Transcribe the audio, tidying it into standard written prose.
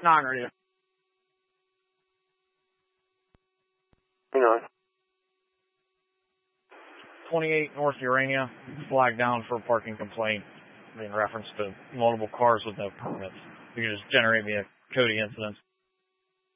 9 radio. 29. 28 North Urania, flagged down for a parking complaint in reference to multiple cars with no permits. You can just generate me a Cody incident.